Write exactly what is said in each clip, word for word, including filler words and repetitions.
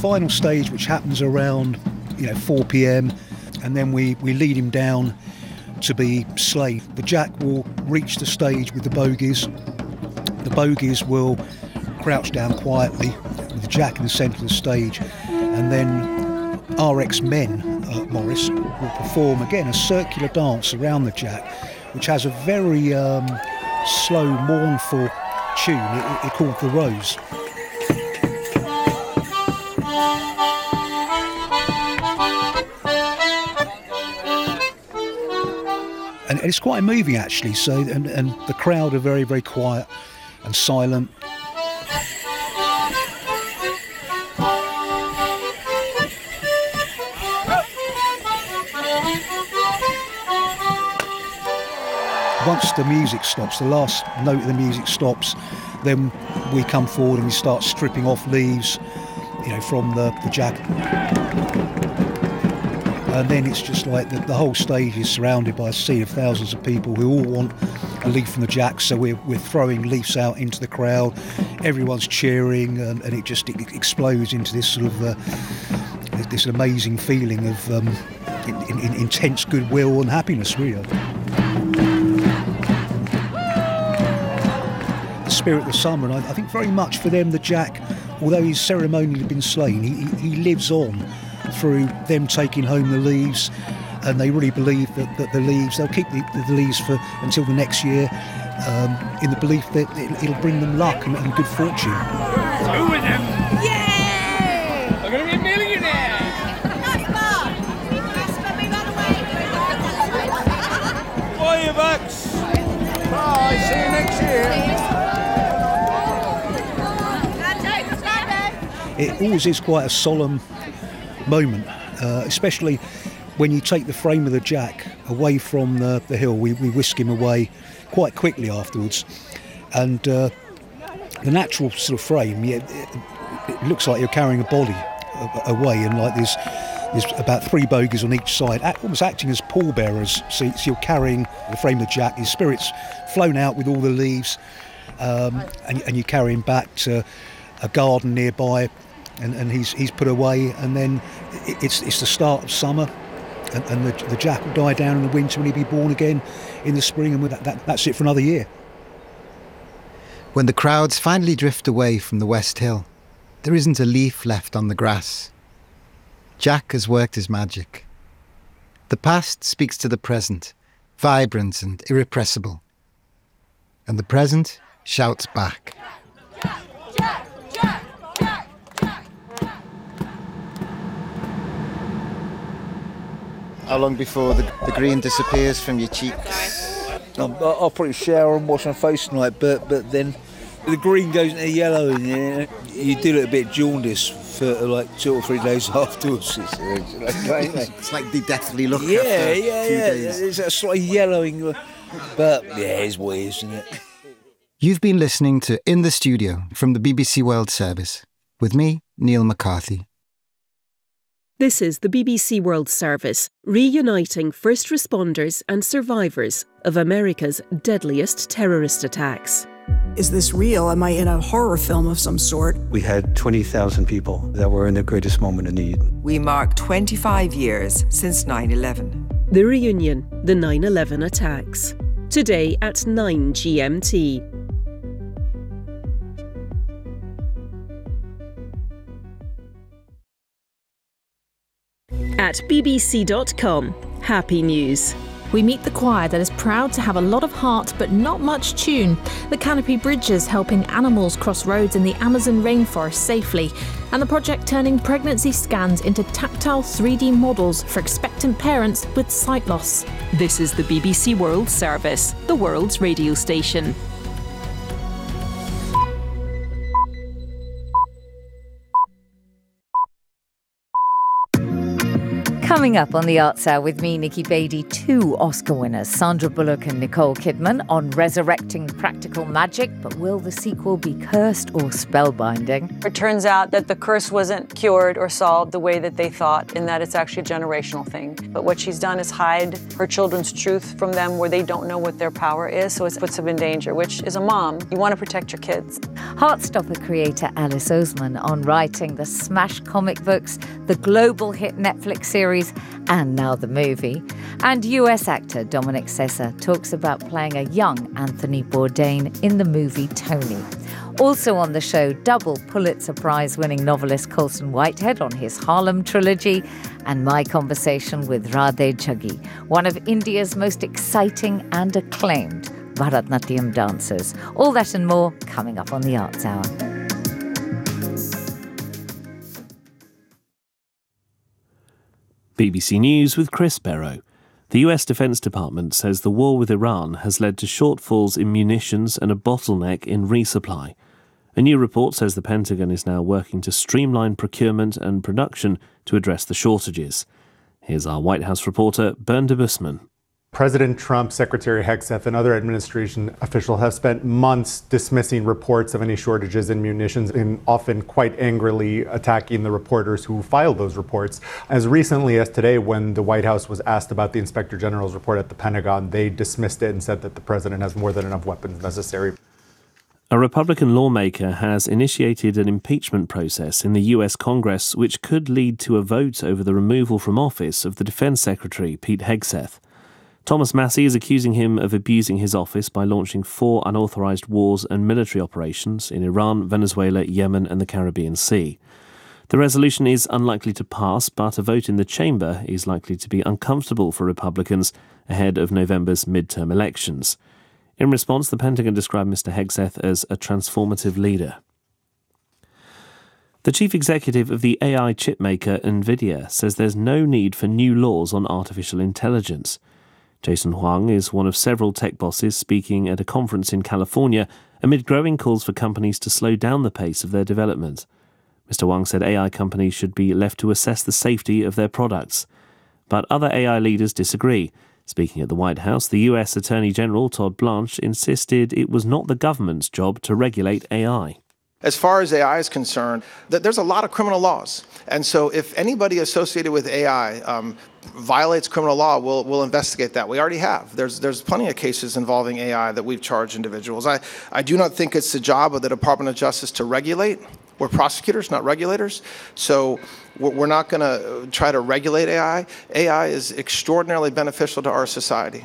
final stage, which happens around, you know, four p.m, and then we, we lead him down to be slain. The jack will reach the stage with the bogies. The bogies will crouch down quietly with the jack in the centre of the stage, and then our ex-men, uh, Morris, will perform again a circular dance around the jack, which has a very um, slow, mournful tune it, it called The Rose. And it's quite moving, actually. So, and, and the crowd are very, very quiet and silent. Once the music stops, the last note of the music stops, then we come forward and we start stripping off leaves, you know, from the, the jack. And then it's just like the, the whole stage is surrounded by a sea of thousands of people who all want a leaf from the jack. So we're, we're throwing leaves out into the crowd. Everyone's cheering, and, and it just it explodes into this sort of uh, this amazing feeling of um, in, in, intense goodwill and happiness, really. The spirit of the summer, and I, I think very much for them, the jack, although he's ceremonially been slain, he, he lives on through them taking home the leaves, and they really believe that, that the leaves, they'll keep the, the leaves for until the next year, um, in the belief that it, it'll bring them luck and, and good fortune. Two of them! Yay! I'm going to be a millionaire! Nice bar! Bye, you bucks! Bye, see you next year! It always is quite a solemn moment, uh, especially when you take the frame of the jack away from the, the hill. We, we whisk him away quite quickly afterwards, and uh, the natural sort of frame, yeah, it, it looks like you're carrying a body away, and like there's there's about three bogies on each side, almost acting as pallbearers. So, so you're carrying the frame of the jack, his spirit's flown out with all the leaves, um, and, and you carry him back to a garden nearby. And, and he's he's put away, and then it's it's the start of summer, and, and the, the jack will die down in the winter, and he'll be born again in the spring, and that, that, that's it for another year. When the crowds finally drift away from the West Hill, there isn't a leaf left on the grass. Jack has worked his magic. The past speaks to the present, vibrant and irrepressible. And the present shouts back. How long before the, the green disappears from your cheeks? I'll, I'll probably shower and wash my face tonight, but but then the green goes into yellow, and you, you do look a bit jaundice for like two or three days afterwards. It's, it's like the deathly look yeah, after yeah, a few yeah. days. It's a slight yellowing, but yeah, it's what it is, isn't it? You've been listening to In the Studio from the B B C World Service, with me, Neil McCarthy. This is the B B C World Service, reuniting first responders and survivors of America's deadliest terrorist attacks. Is this real? Am I in a horror film of some sort? We had twenty thousand people that were in the greatest moment of need. We mark twenty-five years since nine eleven. The reunion, the nine eleven attacks. Today at nine G M T. At b b c dot com, happy news. We meet the choir that is proud to have a lot of heart but not much tune. The Canopy Bridges helping animals cross roads in the Amazon rainforest safely. And the project turning pregnancy scans into tactile three D models for expectant parents with sight loss. This is the B B C World Service, the world's radio station. Coming up on the Arts Hour with me, Nikki Beattie, two Oscar winners, Sandra Bullock and Nicole Kidman, on resurrecting practical magic. But will the sequel be cursed or spellbinding? It turns out that the curse wasn't cured or solved the way that they thought, and that it's actually a generational thing. But what she's done is hide her children's truth from them where they don't know what their power is, so it puts them in danger, which is a mom. You want to protect your kids. Heartstopper creator Alice Oseman on writing the smash comic books, the global hit Netflix series, and now the movie. And U S actor Dominic Sessa talks about playing a young Anthony Bourdain in the movie Tony. Also on the show, double Pulitzer Prize-winning novelist Colson Whitehead on his Harlem trilogy, and my conversation with Radhe Jaggi, one of India's most exciting and acclaimed Bharatnatyam dancers. All that and more coming up on the Arts Hour. B B C News with Chris Barrow. The U S Defense Department says the war with Iran has led to shortfalls in munitions and a bottleneck in resupply. A new report says the Pentagon is now working to streamline procurement and production to address the shortages. Here's our White House reporter, Bern de Busman. President Trump, Secretary Hegseth, and other administration officials have spent months dismissing reports of any shortages in munitions and often quite angrily attacking the reporters who filed those reports. As recently as today, when the White House was asked about the Inspector General's report at the Pentagon, they dismissed it and said that the president has more than enough weapons necessary. A Republican lawmaker has initiated an impeachment process in the U S Congress which could lead to a vote over the removal from office of the Defense Secretary, Pete Hegseth. Thomas Massie is accusing him of abusing his office by launching four unauthorized wars and military operations in Iran, Venezuela, Yemen and the Caribbean Sea. The resolution is unlikely to pass, but a vote in the chamber is likely to be uncomfortable for Republicans ahead of November's midterm elections. In response, the Pentagon described Mister Hegseth as a transformative leader. The chief executive of the A I chipmaker NVIDIA says there's no need for new laws on artificial intelligence. Jason Huang is one of several tech bosses speaking at a conference in California amid growing calls for companies to slow down the pace of their development. Mister Huang said A I companies should be left to assess the safety of their products. But other A I leaders disagree. Speaking at the White House, the U S Attorney General Todd Blanche insisted it was not the government's job to regulate A I. As far as A I is concerned, th- there's a lot of criminal laws. And so if anybody associated with A I um, violates criminal law, we'll, we'll investigate that. We already have. There's there's plenty of cases involving A I that we've charged individuals. I, I do not think it's the job of the Department of Justice to regulate. We're prosecutors, not regulators. So we're, we're not going to try to regulate A I. A I is extraordinarily beneficial to our society.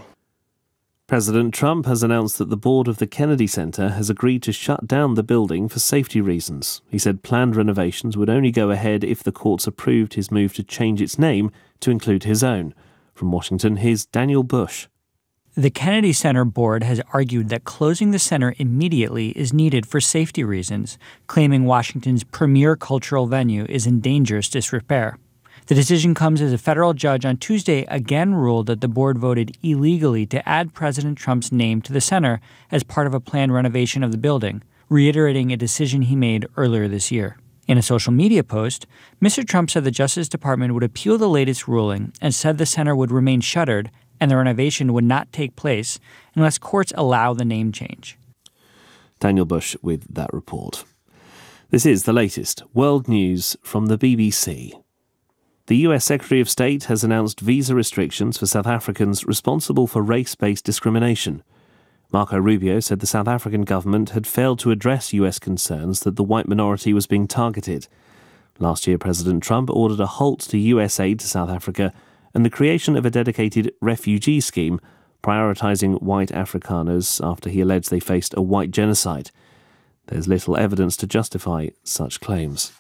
President Trump has announced that the board of the Kennedy Center has agreed to shut down the building for safety reasons. He said planned renovations would only go ahead if the courts approved his move to change its name to include his own. From Washington, here's Daniel Bush. The Kennedy Center board has argued that closing the center immediately is needed for safety reasons, claiming Washington's premier cultural venue is in dangerous disrepair. The decision comes as a federal judge on Tuesday again ruled that the board voted illegally to add President Trump's name to the center as part of a planned renovation of the building, reiterating a decision he made earlier this year. In a social media post, Mister Trump said the Justice Department would appeal the latest ruling and said the center would remain shuttered and the renovation would not take place unless courts allow the name change. Daniel Bush with that report. This is the latest world news from the B B C. The U S Secretary of State has announced visa restrictions for South Africans responsible for race-based discrimination. Marco Rubio said the South African government had failed to address U S concerns that the white minority was being targeted. Last year, President Trump ordered a halt to U S aid to South Africa and the creation of a dedicated refugee scheme, prioritizing white Afrikaners after he alleged they faced a white genocide. There's little evidence to justify such claims.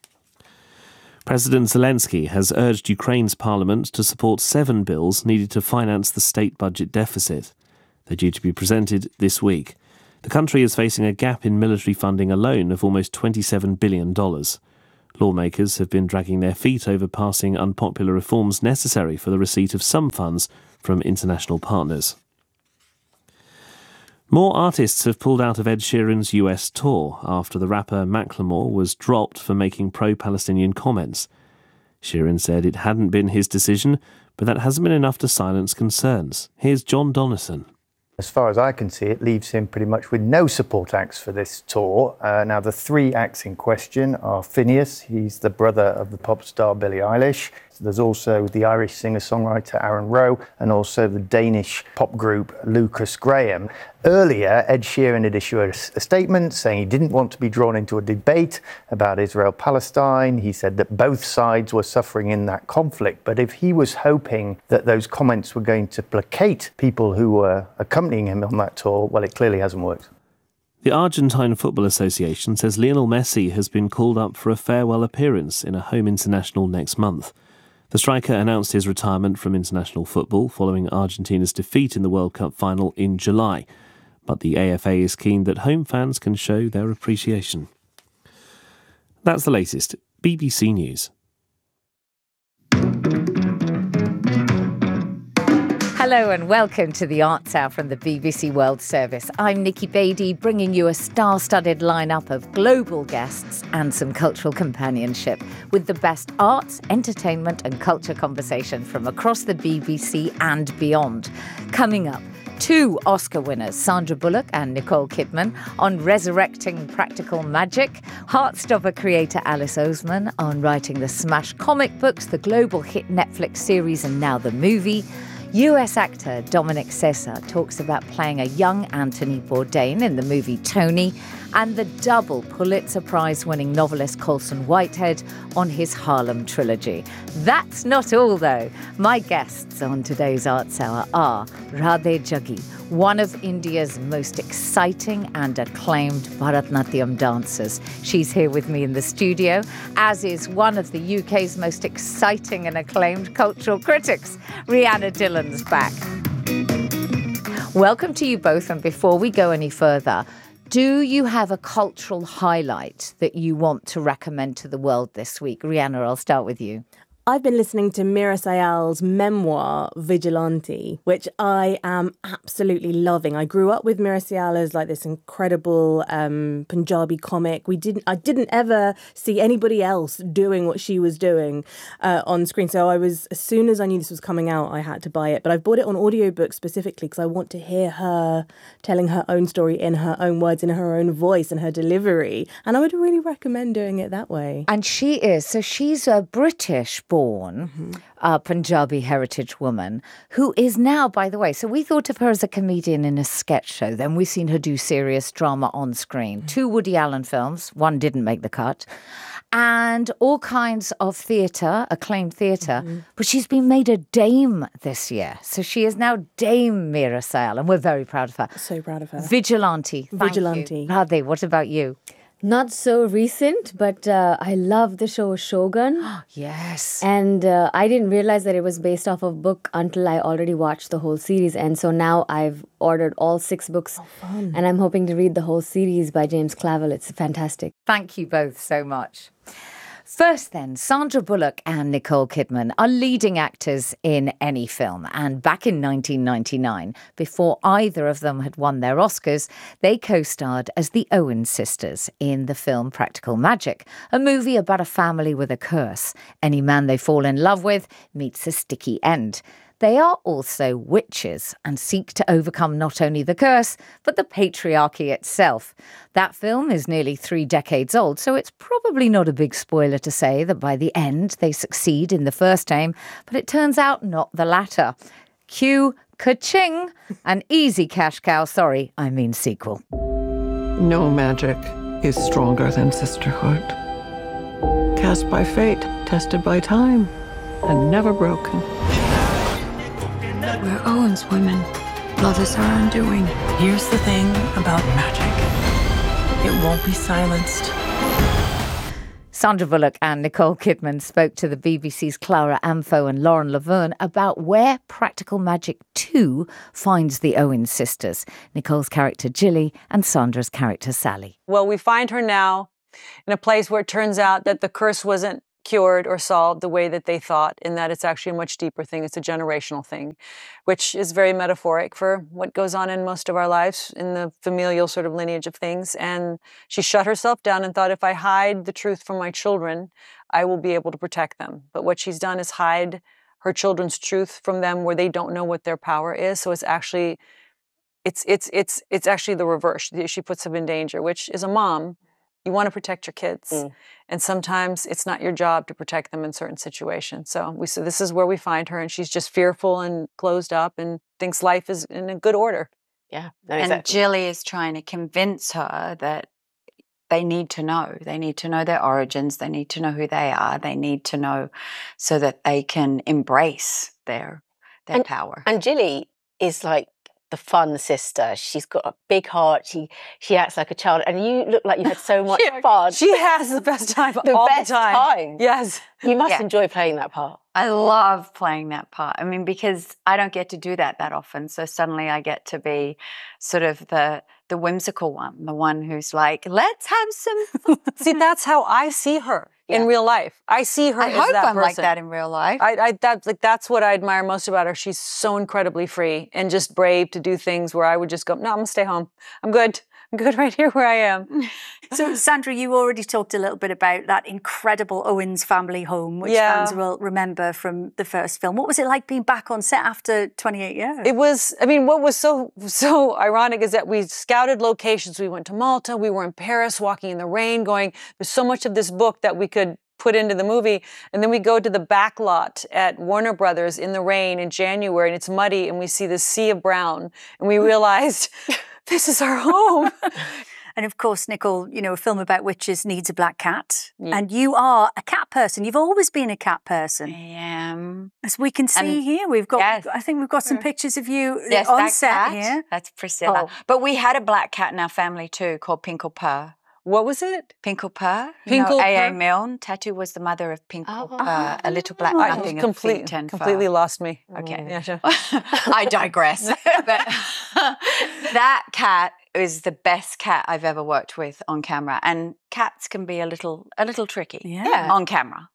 President Zelensky has urged Ukraine's parliament to support seven bills needed to finance the state budget deficit. They're due to be presented this week. The country is facing a gap in military funding alone of almost twenty-seven billion dollars. Lawmakers have been dragging their feet over passing unpopular reforms necessary for the receipt of some funds from international partners. More artists have pulled out of Ed Sheeran's U S tour after the rapper Macklemore was dropped for making pro-Palestinian comments. Sheeran said it hadn't been his decision, but that hasn't been enough to silence concerns. Here's John Donnison. As far as I can see, it leaves him pretty much with no support acts for this tour. Uh, now, the three acts in question are Phineas, he's the brother of the pop star Billie Eilish. There's also the Irish singer-songwriter Aaron Rowe and also the Danish pop group Lucas Graham. Earlier, Ed Sheeran had issued a statement saying he didn't want to be drawn into a debate about Israel-Palestine. He said that both sides were suffering in that conflict. But if he was hoping that those comments were going to placate people who were accompanying him on that tour, well, it clearly hasn't worked. The Argentine Football Association says Lionel Messi has been called up for a farewell appearance in a home international next month. The striker announced his retirement from international football following Argentina's defeat in the World Cup final in July. But the A F A is keen that home fans can show their appreciation. That's the latest. B B C News. Hello and welcome to the Arts Hour from the B B C World Service. I'm Nikki Beattie, bringing you a star-studded lineup of global guests and some cultural companionship with the best arts, entertainment and culture conversation from across the B B C and beyond. Coming up, two Oscar winners, Sandra Bullock and Nicole Kidman, on resurrecting practical magic, Heartstopper creator Alice Oseman on writing the smash comic books, the global hit Netflix series and now the movie, U S actor Dominic Sessa talks about playing a young Anthony Bourdain in the movie Tony, and the double Pulitzer Prize-winning novelist Colson Whitehead on his Harlem trilogy. That's not all, though. My guests on today's Arts Hour are Radhe Jaggi, one of India's most exciting and acclaimed Bharatanatyam dancers. She's here with me in the studio, as is one of the U K's most exciting and acclaimed cultural critics. Rhianna Dillon's back. Welcome to you both, and before we go any further, do you have a cultural highlight that you want to recommend to the world this week? Rhianna, I'll start with you. I've been listening to Meera Syal's memoir, Vigilante, which I am absolutely loving. I grew up with Meera Syal as like this incredible um, Punjabi comic. We didn't, I didn't ever see anybody else doing what she was doing uh, on screen. So I was, as soon as I knew this was coming out, I had to buy it. But I've bought it on audiobook specifically because I want to hear her telling her own story in her own words, in her own voice and her delivery. And I would really recommend doing it that way. And she is, so she's a British born mm-hmm. uh, Punjabi heritage woman who is now, by the way, so we thought of her as a comedian in a sketch show. Then we've seen her do serious drama on screen. Mm-hmm. Two Woody Allen films, one didn't make the cut, and all kinds of theatre, acclaimed theatre. Mm-hmm. But she's been made a dame this year. So she is now Dame Meera Syal, and we're very proud of her. So proud of her. Vigilante. Vigilante. Radhe, what about you? Not so recent, but uh, I love the show Shogun. Yes. And uh, I didn't realize that it was based off of a book until I already watched the whole series. And so now I've ordered all six books. Oh, fun. And I'm hoping to read the whole series by James Clavell. It's fantastic. Thank you both so much. First then, Sandra Bullock and Nicole Kidman are leading actors in any film. And back in nineteen ninety-nine, before either of them had won their Oscars, they co-starred as the Owen sisters in the film Practical Magic, a movie about a family with a curse. Any man they fall in love with meets a sticky end. They are also witches and seek to overcome not only the curse, but the patriarchy itself. That film is nearly three decades old, so it's probably not a big spoiler to say that by the end they succeed in the first aim, but it turns out not the latter. Cue ka-ching, an easy cash cow, sorry, I mean sequel. No magic is stronger than sisterhood. Cast by fate, tested by time, and never broken. We're Owen's women. Love is our undoing. Here's the thing about magic. It won't be silenced. Sandra Bullock and Nicole Kidman spoke to the B B C's Clara Amfo and Lauren Laverne about where Practical Magic two finds the Owen sisters, Nicole's character Jilly and Sandra's character Sally. Well, we find her now in a place where it turns out that the curse wasn't cured or solved the way that they thought, in that it's actually a much deeper thing. It's a generational thing, which is very metaphoric for what goes on in most of our lives in the familial sort of lineage of things. And she shut herself down and thought, if I hide the truth from my children, I will be able to protect them. But what she's done is hide her children's truth from them where they don't know what their power is. So it's actually, it's, it's, it's, it's actually the reverse. She puts them in danger, which is a mom. You want to protect your kids. Mm. And sometimes it's not your job to protect them in certain situations. So we so this is where we find her, and she's just fearful and closed up and thinks life is in a good order. Yeah. No, and exactly. Jilly is trying to convince her that they need to know. They need to know their origins. They need to know who they are. They need to know so that they can embrace their their and, power. And Jilly is like the fun sister. She's got a big heart. She she acts like a child, and you look like you had so much she, fun. She has the best time the all best the time. time. Yes, you must yeah. enjoy playing that part. I love playing that part. I mean, because I don't get to do that that often. So suddenly I get to be sort of the the whimsical one, the one who's like, let's have some fun. See, that's how I see her. Yeah. In real life, I see her. I as hope that I'm person. like that in real life. I, I that like that's what I admire most about her. She's so incredibly free and just brave to do things where I would just go, no, I'm gonna stay home. I'm good. I'm good right here where I am. So, Sandra, you already talked a little bit about that incredible Owens family home, which yeah. fans will remember from the first film. What was it like being back on set after twenty-eight years? It was, I mean, what was so so ironic is that we scouted locations. We went to Malta, we were in Paris, walking in the rain, going, there's so much of this book that we could put into the movie. And then we go to the back lot at Warner Brothers in the rain in January, and it's muddy, and we see this sea of brown, and we realized this is our home. And of course, Nicole, you know, a film about witches needs a black cat. Yeah. And you are a cat person. You've always been a cat person. I am. As we can see and here, we've got, yes. I think we've got some pictures of you yes, on that set cat, here. That's Priscilla. Oh. But we had a black cat in our family too, called Pinkle Purr. What was it? Pinkle Purr. Pinkle A A Milne. Tattoo was the mother of Pinkle oh. Purr, a little black oh, nothing complete, of feet completely fur. lost me. Okay. Yeah, sure. I digress. But that cat is the best cat I've ever worked with on camera. And cats can be a little a little tricky yeah. on camera.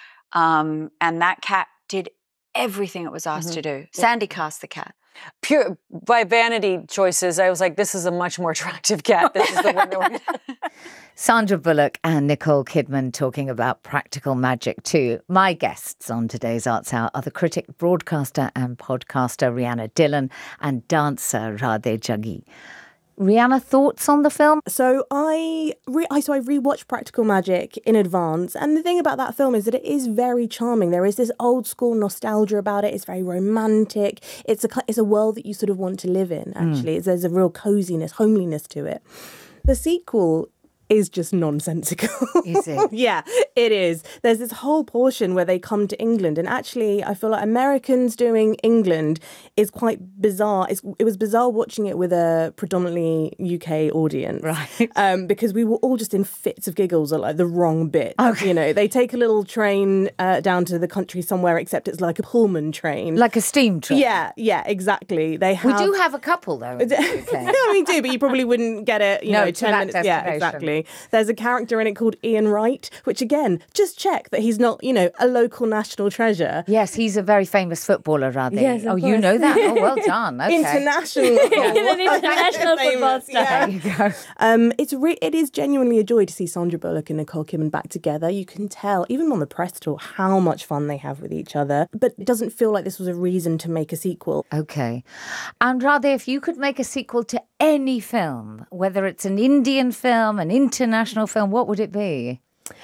Um, and that cat did everything it was asked mm-hmm. to do. Sandy cast the cat. Pure by vanity choices, I was like, this is a much more attractive cat. This is the one that we're Sandra Bullock and Nicole Kidman talking about practical magic too. My guests on today's Arts Hour are the critic, broadcaster and podcaster Rhianna Dillon and dancer Radhe Jaggi. Rhianna, thoughts on the film? So I, re- I so I rewatched Practical Magic in advance, and the thing about that film is that it is very charming. There is this old school nostalgia about it. It's very romantic. It's a it's a world that you sort of want to live in. Actually, mm. there's a real coziness, homeliness to it. The sequel is just nonsensical. Is it? Yeah, it is. There's this whole portion where they come to England, and actually I feel like Americans doing England is quite bizarre. It's, it was bizarre watching it with a predominantly U K audience. Right. Um, because we were all just in fits of giggles at like the wrong bit. Okay. You know, they take a little train uh, down to the country somewhere, except it's like a Pullman train. Like a steam train. Yeah, yeah, exactly. They have... We do have a couple though in the U K. Yeah, we do, but you probably wouldn't get it, you no, know, ten minutes. Destination. Yeah, exactly. There's a character in it called Ian Wright, which again, just check that he's not, you know, a local national treasure. Yes, he's a very famous footballer, Radhe. Yes, oh, course. You know that? Oh, well done. Okay. International. An international football star. Yeah. There you go. Um, it's re- it is genuinely a joy to see Sandra Bullock and Nicole Kidman back together. You can tell, even on the press tour, how much fun they have with each other. But it doesn't feel like this was a reason to make a sequel. Okay. And Radhe, if you could make a sequel to any film, whether it's an Indian film, an international film, what would it be?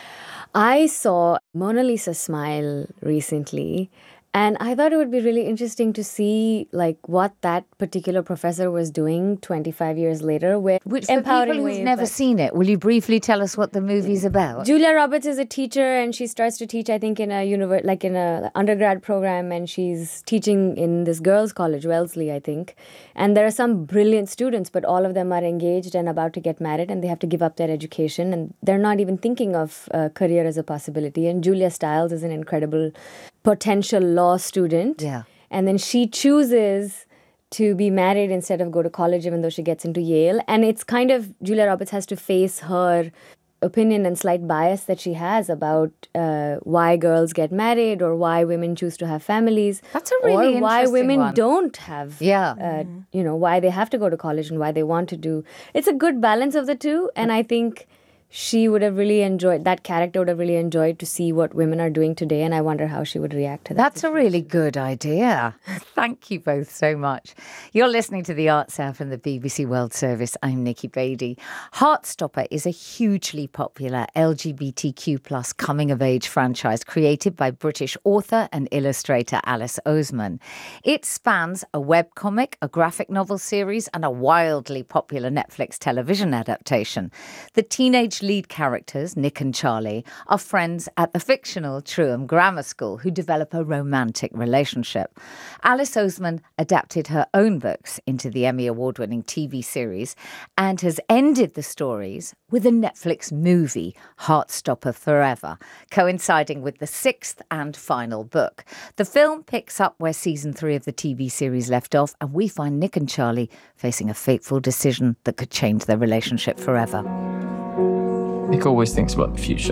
I saw Mona Lisa Smile recently, and I thought it would be really interesting to see like what that particular professor was doing twenty-five years later. With Which for people who've ways, never seen it, will you briefly tell us what the movie's about? Julia Roberts is a teacher, and she starts to teach, I think, in a univer- like in a undergrad program, and she's teaching in this girls' college, Wellesley, I think. And there are some brilliant students, but all of them are engaged and about to get married, and they have to give up their education, and they're not even thinking of a career as a possibility. And Julia Stiles is an incredible potential law student. Yeah. And then she chooses to be married instead of go to college, even though she gets into Yale. And it's kind of, Julia Roberts has to face her opinion and slight bias that she has about uh, why girls get married or why women choose to have families. That's a really or why interesting women one. don't have, Yeah. uh, you know, why they have to go to college and why they want to do. It's a good balance of the two. And I think she would have really enjoyed, that character would have really enjoyed to see what women are doing today. And I wonder how she would react to that. That's a really good idea. Thank you both so much. You're listening to The Arts Hour from the B B C World Service. I'm Nikki Beattie. Heartstopper is a hugely popular L G B T Q plus coming-of-age franchise created by British author and illustrator Alice Oseman. It spans a webcomic, a graphic novel series and a wildly popular Netflix television adaptation. The teenage lead characters, Nick and Charlie, are friends at the fictional Truham Grammar School who develop a romantic relationship. Alice Oseman adapted her own books into the Emmy Award-winning T V series and has ended the stories with a Netflix movie, Heartstopper Forever, coinciding with the sixth and final book. The film picks up where season three of the T V series left off, and we find Nick and Charlie facing a fateful decision that could change their relationship forever. Nick always thinks about the future.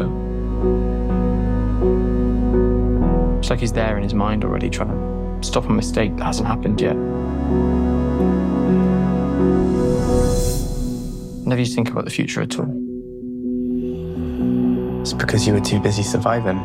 It's like he's there in his mind already, trying to stop a mistake that hasn't happened yet. Never used to think about the future at all. It's because you were too busy surviving.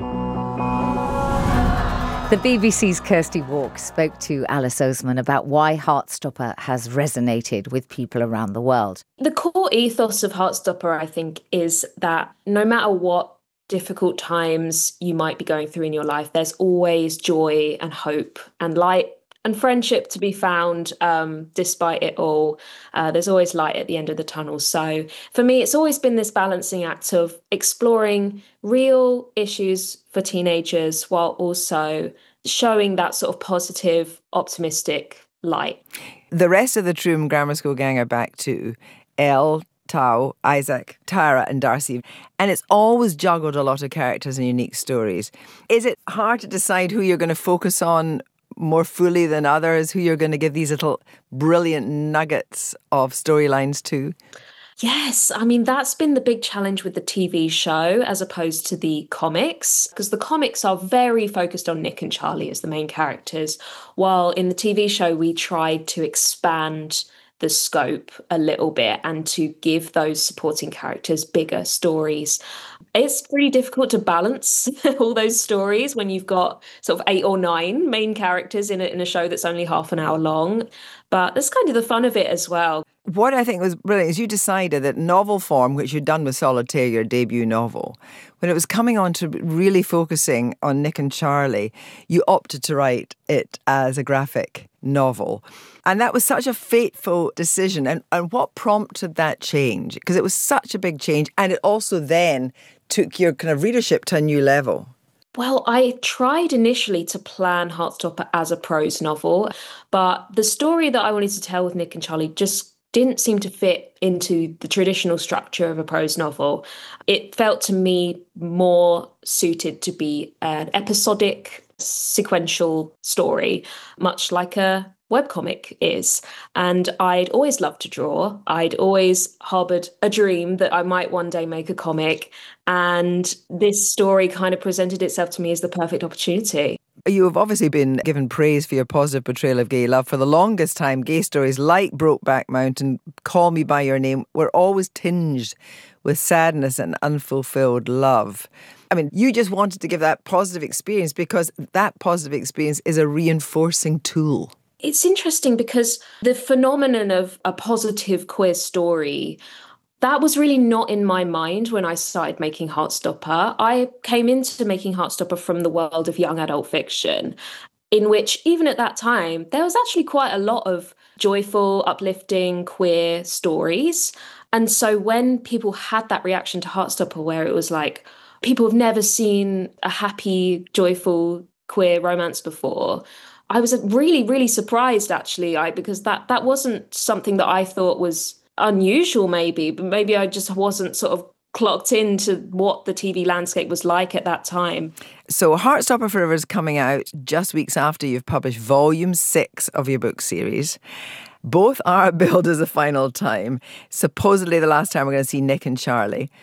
The B B C's Kirsty Walk spoke to Alice Oseman about why Heartstopper has resonated with people around the world. The core ethos of Heartstopper, I think, is that no matter what difficult times you might be going through in your life, there's always joy and hope and light and friendship to be found um, despite it all. Uh, there's always light at the end of the tunnel. So for me, it's always been this balancing act of exploring real issues for teenagers while also showing that sort of positive, optimistic light. The rest of the Truham Grammar School gang are back too. Elle, Tao, Isaac, Tara and Darcy. And it's always juggled a lot of characters and unique stories. Is it hard to decide who you're going to focus on more fully than others, who you're going to give these little brilliant nuggets of storylines to? Yes, I mean, that's been the big challenge with the T V show as opposed to the comics, because the comics are very focused on Nick and Charlie as the main characters, while in the T V show we tried to expand the scope a little bit and to give those supporting characters bigger stories. It's pretty difficult to balance all those stories when you've got sort of eight or nine main characters in a, in a show that's only half an hour long. But that's kind of the fun of it as well. What I think was brilliant is you decided that novel form, which you'd done with Solitaire, your debut novel, when it was coming on to really focusing on Nick and Charlie, you opted to write it as a graphic novel. And that was such a fateful decision. And, and what prompted that change? Because it was such a big change. And it also then took your kind of readership to a new level. Well, I tried initially to plan Heartstopper as a prose novel, but the story that I wanted to tell with Nick and Charlie just didn't seem to fit into the traditional structure of a prose novel. It felt to me more suited to be an episodic, sequential story, much like a webcomic is. And I'd always loved to draw. I'd always harboured a dream that I might one day make a comic. And this story kind of presented itself to me as the perfect opportunity. You have obviously been given praise for your positive portrayal of gay love. For the longest time, gay stories like Brokeback Mountain, Call Me By Your Name, were always tinged with sadness and unfulfilled love. I mean, you just wanted to give that positive experience because that positive experience is a reinforcing tool. It's interesting because the phenomenon of a positive queer story, that was really not in my mind when I started making Heartstopper. I came into making Heartstopper from the world of young adult fiction, in which even at that time, there was actually quite a lot of joyful, uplifting, queer stories. And so when people had that reaction to Heartstopper, where it was like, people have never seen a happy, joyful, queer romance before, I was really, really surprised, actually, I, because that that wasn't something that I thought was unusual, maybe, but maybe I just wasn't sort of clocked into what the T V landscape was like at that time. So Heartstopper Forever is coming out just weeks after you've published volume six of your book series. Both are billed as a final time. Supposedly the last time we're going to see Nick and Charlie.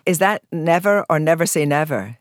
is that never or never say never?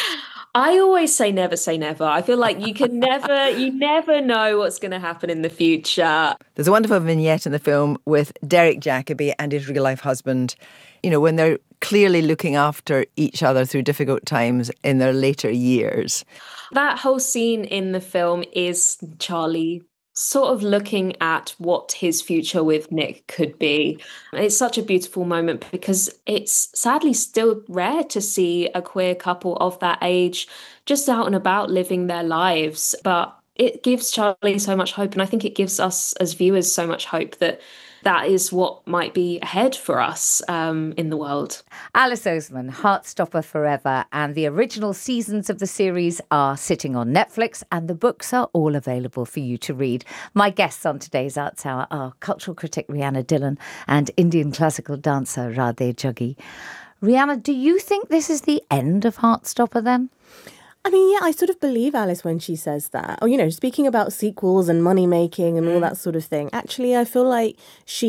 I always say never say never. I feel like you can never, you never know what's going to happen in the future. There's a wonderful vignette in the film with Derek Jacobi and his real life husband, you know, when they're clearly looking after each other through difficult times in their later years. That whole scene in the film is Charlie sort of looking at what his future with Nick could be. It's such a beautiful moment because it's sadly still rare to see a queer couple of that age just out and about living their lives. But it gives Charlie so much hope. And I think it gives us as viewers so much hope that that is what might be ahead for us um, in the world. Alice Oseman, Heartstopper Forever, and the original seasons of the series are sitting on Netflix, and the books are all available for you to read. My guests on today's Arts Hour are cultural critic Rhianna Dhillon and Indian classical dancer Radhe Jaggi. Rhianna, do you think this is the end of Heartstopper then? I mean, yeah, I sort of believe Alice when she says that. Or, you know, speaking about sequels and money making and all that sort of thing. Actually, I feel like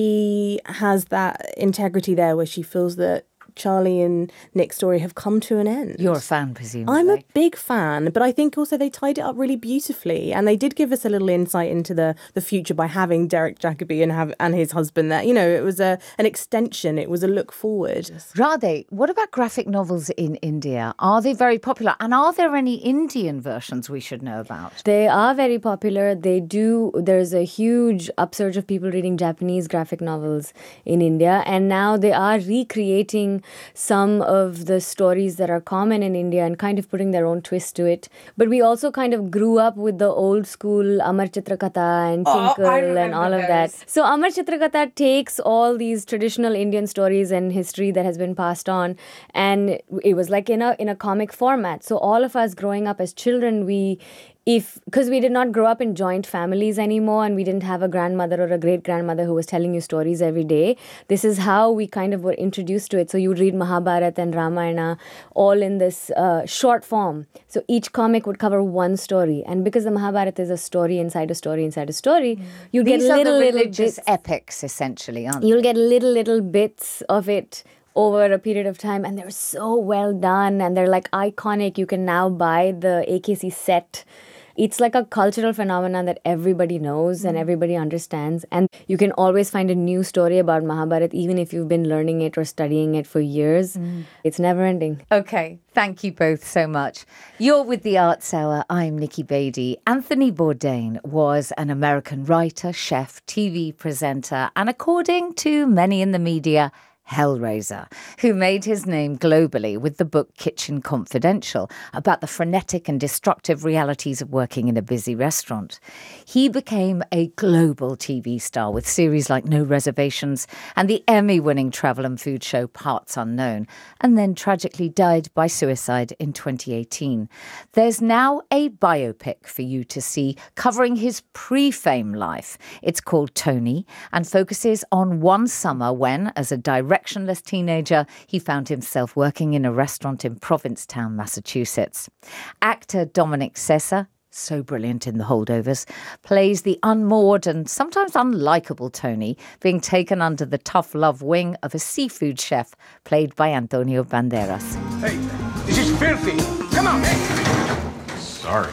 she has that integrity there where she feels that Charlie and Nick's story have come to an end. You're a fan, presumably. I'm a big fan, but I think also they tied it up really beautifully. And they did give us a little insight into the, the future by having Derek Jacobi and have and his husband there. You know, it was a an extension. It was a look forward. Radhe, what about graphic novels in India? Are they very popular? And are there any Indian versions we should know about? They are very popular. They do. There's a huge upsurge of people reading Japanese graphic novels in India. And now they are recreating some of the stories that are common in India and kind of putting their own twist to it. But we also kind of grew up with the old school Amar Chitrakatha and Tinkle oh, and all of those. that. So Amar Chitrakatha takes all these traditional Indian stories and history that has been passed on, and it was like in a in a comic format. So all of us growing up as children, we If, because we did not grow up in joint families anymore and we didn't have a grandmother or a great-grandmother who was telling you stories every day, this is how we kind of were introduced to it. So you would read Mahabharata and Ramayana all in this uh, short form. So each comic would cover one story. And because the Mahabharata is a story inside a story inside a story, you These get are little, the little religious bits. epics, essentially, aren't they? You'll get little, little bits of it over a period of time, and they're so well done, and they're like iconic. You can now buy the A K C set. It's like a cultural phenomenon that everybody knows and everybody understands. And you can always find a new story about Mahabharata, even if you've been learning it or studying it for years. Mm. It's never ending. Okay, thank you both so much. You're with the Arts Hour. I'm Nikki Beattie. Anthony Bourdain was an American writer, chef, T V presenter, and according to many in the media, Hellraiser, who made his name globally with the book Kitchen Confidential about the frenetic and destructive realities of working in a busy restaurant. He became a global T V star with series like No Reservations and the Emmy-winning travel and food show Parts Unknown, and then tragically died by suicide in twenty eighteen. There's now a biopic for you to see covering his pre-fame life. It's called Tony and focuses on one summer when, as a director, directionless teenager, he found himself working in a restaurant in Provincetown, Massachusetts. Actor Dominic Sessa, so brilliant in The Holdovers, plays the unmoored and sometimes unlikable Tony, being taken under the tough love wing of a seafood chef played by Antonio Banderas. Hey, this is filthy. Come on. Hey. Sorry.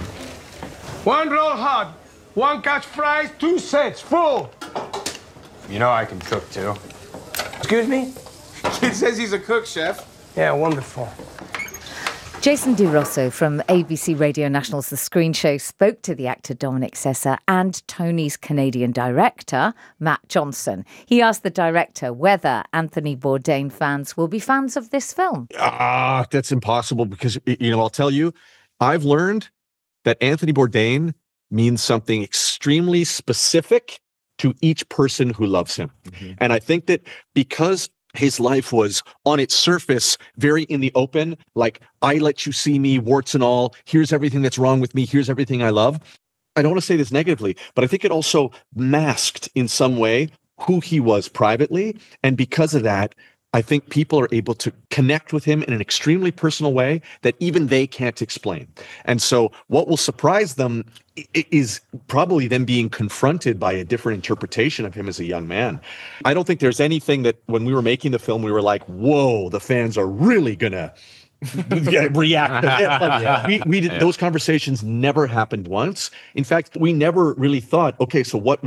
One roll hot, one catch fries, two sets, full. You know I can cook too. Excuse me? Kid says he's a cook, chef. Yeah, wonderful. Jason Di Rosso from A B C Radio National's The Screen Show spoke to the actor Dominic Sessa and Tony's Canadian director, Matt Johnson. He asked the director whether Anthony Bourdain fans will be fans of this film. Ah, uh, that's impossible because, you know, I'll tell you, I've learned that Anthony Bourdain means something extremely specific to each person who loves him. Mm-hmm. And I think that because his life was on its surface very in the open, like, I let you see me, warts and all, here's everything that's wrong with me, here's everything I love. I don't want to say this negatively, but I think it also masked in some way who he was privately. And because of that, I think people are able to connect with him in an extremely personal way that even they can't explain. And so what will surprise them is probably them being confronted by a different interpretation of him as a young man. I don't think there's anything that when we were making the film, we were like, whoa, the fans are really going to react to it. Like, Yeah. we, we did, Yeah. those conversations never happened once. In fact, we never really thought, okay, so what